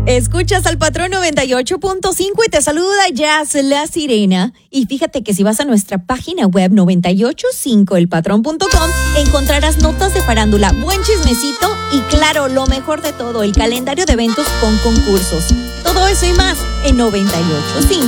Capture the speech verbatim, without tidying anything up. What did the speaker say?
Escuchas al Patrón noventa y ocho punto cinco y te saluda Jazz La Sirena. Y fíjate que si vas a nuestra página web noventa y ocho punto cinco el patrón punto com encontrarás notas de farándula, buen chismecito y claro, lo mejor de todo, el calendario de eventos con concursos. Todo eso y más en noventa y ocho punto cinco.